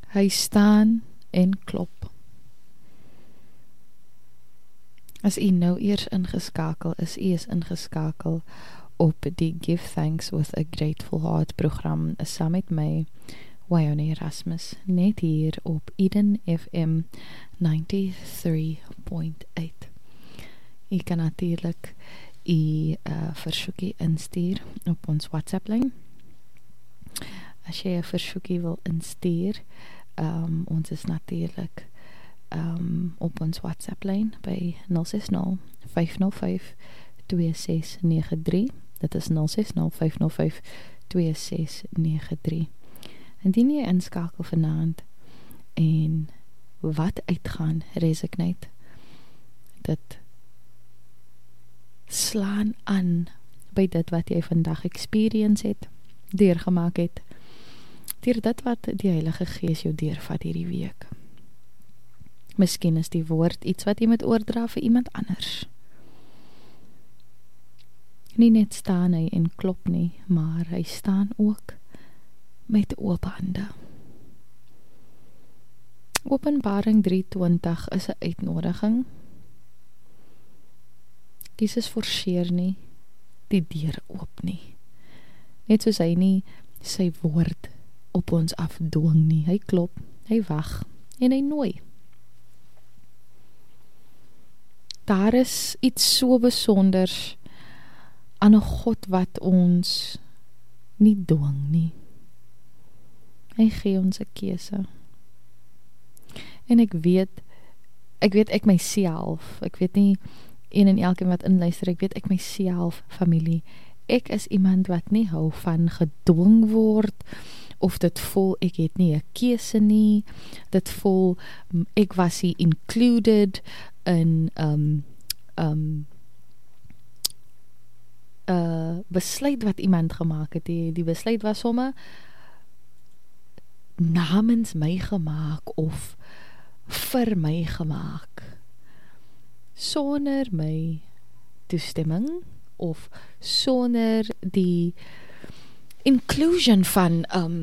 Hy staan en klop. As u nou eers ingeskakel is, u is ingeskakel op die Give Thanks with a Grateful Heart program, saam met my, Wyone Erasmus, net hier op Eden FM 93.8. U kan natuurlijk u versoekie instuur op ons WhatsApp-lyn. As jy 'n versoekie wil instuur, ons is natuurlijk op ons WhatsApp-lyn by 060-505-2693. Dit is 060-505-2693. Indien jy inskakel vanaand en wat uitgaan, Resonate, dit slaan aan by dit wat jy vandag experience het, deurgemaak het, deur dit wat die Heilige Gees jou deurvat hierdie week. Miskien is die woord iets wat jy moet oordra vir iemand anders. Nie net staan hy en klop nie, maar hy staan ook met oop hande. Openbaring 3:20 is 'n uitnodiging. Jesus forceer nie die deur oop nie. Net soos hy nie sy woord op ons afdwing nie. Hy klop, hy wag en hy nooi. Daar is iets so besonders aan 'n God wat ons nie dwing nie. Hy gee ons 'n keuse. En ek weet ek myself, ek weet nie een en elkeen wat inluister, ek weet ek myself, familie, ek is iemand wat nie hou van gedwing word, of dit voel, ek het nie 'n keuse nie, dit voel, ek was hier included in besluit wat iemand gemaak het, die besluit was sommer namens my gemaak, of vir my gemaak, sonder my toestemming, of sonder die inclusion van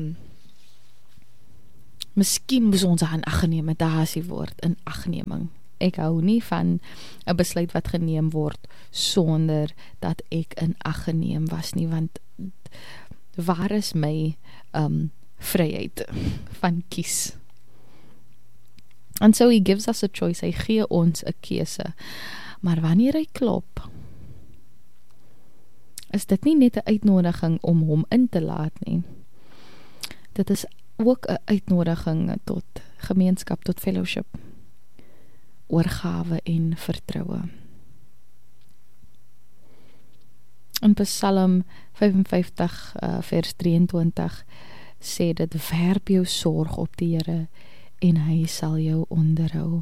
miskien moes ons aan agneem, met daar is die woord, in agneming. Ek hou nie van 'n besluit wat geneem word sonder dat ek in ag geneem was nie, want waar is my vryheid van kies? And so he gives us a choice, hy gee ons 'n keuse. Maar wanneer hy klop, is dit nie net 'n uitnodiging om hom in te laat nie. Dit is ook 'n uitnodiging tot gemeenskap, tot fellowship, oorgawe en vertroue. In Psalm 55 vers 23 sê dit, werp jou sorg op die Here en hy sal jou onderhou.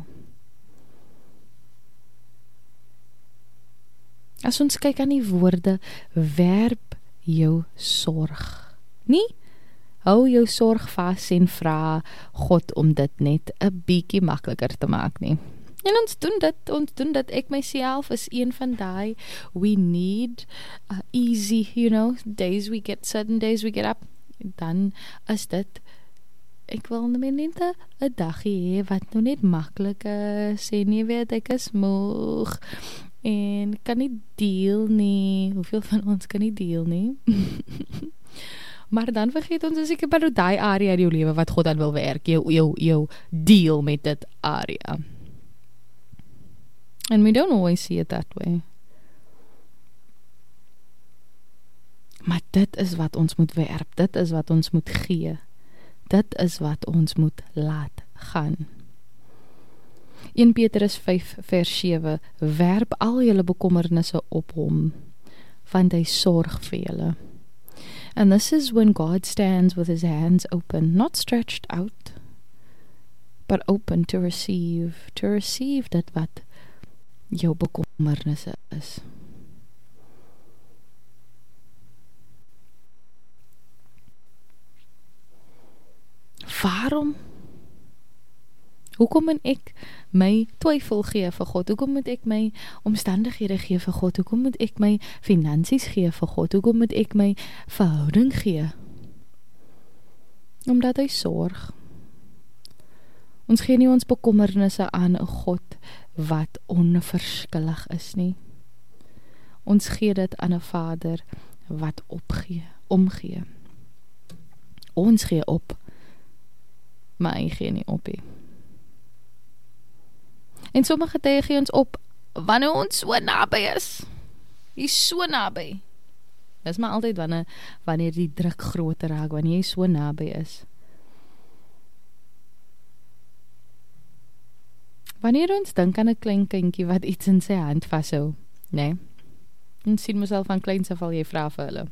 As ons kyk aan die woorde, werp jou sorg. Nie, hou jou sorg vas en vra God om dit net 'n bietjie makliker te maak nie. En ons doen dit, ek myself is een van die, we need easy, certain days we get up, dan is dit, ek wil net 'n dagie hê, wat nou net maklik is, en jy weet, ek is moeg, en kan nie deel nie, hoeveel van ons kan nie deel nie, maar dan vergeet ons, as ek by die area in jou lewe, wat God dan wil werk, jou deal met dit area. And we don't always see it that way. Maar dit is wat ons moet werp, dit is wat ons moet gee, dit is wat ons moet laat gaan. 1 Petrus 5 vers 7, werp al julle bekommernisse op hom, want hy sorg vir julle. And this is when God stands with his hands open, not stretched out, but open to receive dit wat jou bekommernisse is. Waarom? Hoekom moet ek my twyfel gee vir God? Hoekom moet ek my omstandighede gee vir God? Hoekom moet ek my finansies gee vir God? Hoekom moet ek my verhouding gee? Omdat hy sorg. Ons gee nie ons bekommernisse aan 'n God wat onverskillig is nie. Ons gee dit aan 'n Vader wat omgee. Ons gee op, maar hy gee nie op nie. En sommige tye gee ons op, wanneer ons so naby is. Jy is so naby. Dis maar altyd wanneer die druk groter raak, wanneer jy so naby is. Wanneer ons dink aan 'n klein kindjie wat iets in sy hand vashou, nee, en sien myself van kleins af al jy vra vir hulle.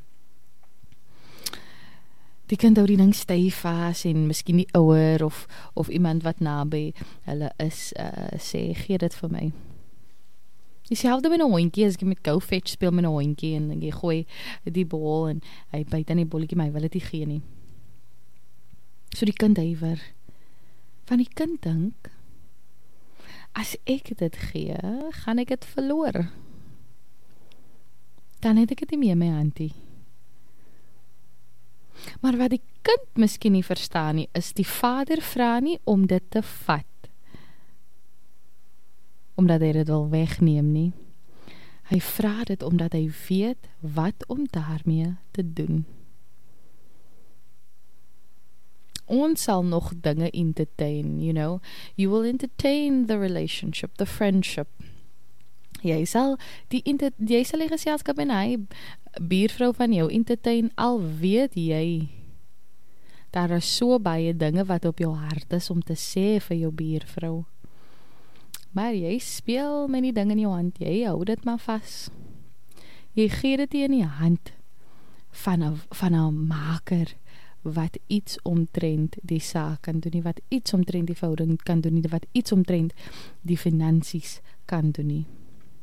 Die kind hou die ding styf vas en miskien die ouer of iemand wat naby hulle is, sê, gee dit vir my. Dieselfde met 'n hondjie, as ek met go fetch speel met 'n hondjie en jy gooi die bal en hy byt aan die bolletjie, maar hy wil dit nie gee nie. So die kind huiwer. Van die kind dink, as ek dit gee, gaan ek dit verloor. Dan het ek dit nie meer in my handie. Maar wat die kind miskien nie verstaan nie, is die Vader vra nie om dit te vat, omdat hy dit wil wegneem nie. Hy vra dit omdat hy weet wat om daarmee te doen. Ons sal nog dinge entertain, you will entertain the relationship, the friendship. Jy sal die geselskap en hy buurvrou van jou entertain, al weet jy, daar is so baie dinge wat op jou hart is om te sê vir jou buurvrou. Maar jy speel met die ding in jou hand, jy hou dit maar vas. Jy gee dit in die hand van 'n maker, wat iets omtrent die saak kan doen nie, wat iets omtrent die verhouding kan doen nie, wat iets omtrent die finansies kan doen nie.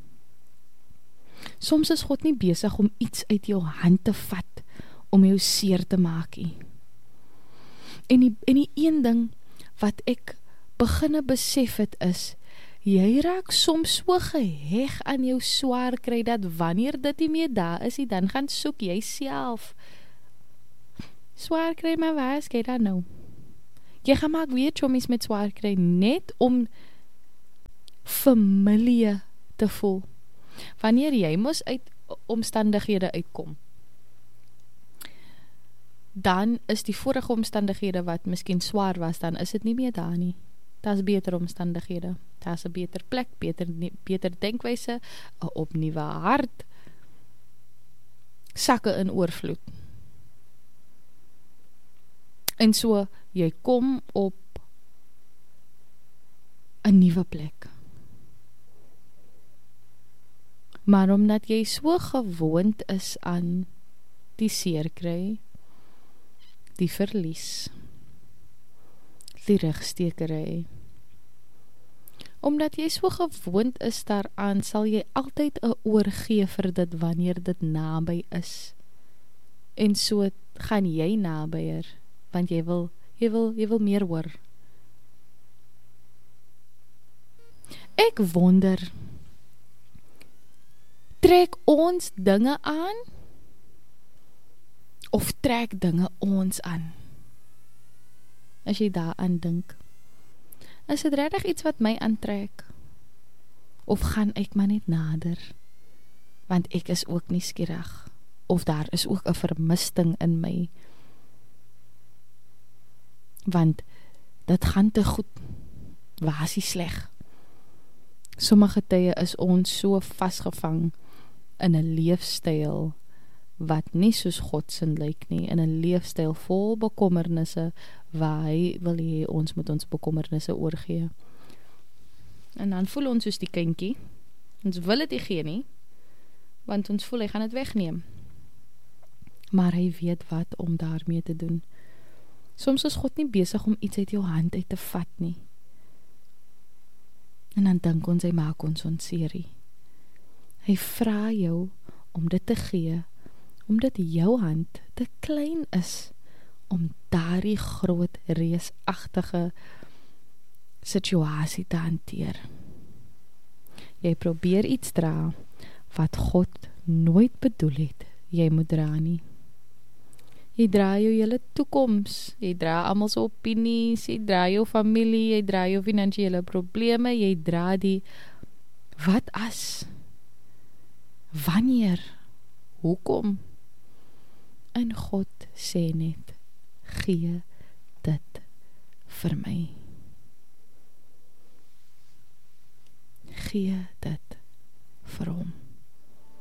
Soms is God nie besig om iets uit jou hand te vat, om jou seer te maak nie. En die een ding wat ek beginne besef het is, jy raak soms so geheg aan jou swaar kry, dat wanneer dit nie meer daar is, dan gaan soek jy self. Swaar kry, maar waar is jy dan nou? Jy gaan maak weer chommies met swaar kry, net om familie te voel. Wanneer jy mos uit omstandighede uitkom, dan is die vorige omstandighede wat miskien swaar was, dan is dit nie meer daar nie. Daar is beter omstandighede, daar is 'n beter plek, beter denkwyse, 'n opnuwe hart, sakke in oorvloed. En so, jy kom op 'n nuwe plek. Maar omdat jy so gewoond is aan die seerkry, die verlies, die rugstekery, omdat jy so gewoond is daaraan, sal jy altyd 'n oorgee vir dit wanneer dit naby is. En so gaan jy nabyer, want jy wil meer hoor. Ek wonder, trek ons dinge aan, of trek dinge ons aan? As jy daaraan dink, is dit regtig iets wat my aantrek? Of gaan ek maar net nader? Want ek is ook nuuskierig, of daar is ook 'n vermisting in my. Want dit gaan te goed, waar is die sleg? Sommige tye is ons so vasgevang in 'n leefstyl wat nie soos God se lyk nie, in 'n leefstyl vol bekommernisse, waar hy wil hê ons moet ons bekommernisse oorgee. En dan voel ons soos die kindjie, ons wil dit nie gee nie, want ons voel hy gaan dit wegneem. Maar hy weet wat om daarmee te doen. Soms is God nie besig om iets uit jou hand uit te vat nie. En dan dink ons, hy maak ons onseerie. Hy vra jou om dit te gee, omdat jou hand te klein is, om daardie groot, reusagtige situasie te hanteer. Jy probeer iets dra, wat God nooit bedoel het, jy moet dra nie. Jy dra jou hele toekoms, jy dra almal se opinies, jy dra jou familie, jy dra jou finansiële probleme, jy dra die wat as, wanneer, hoekom, en God sê net, gee dit vir my. Gee dit vir hom.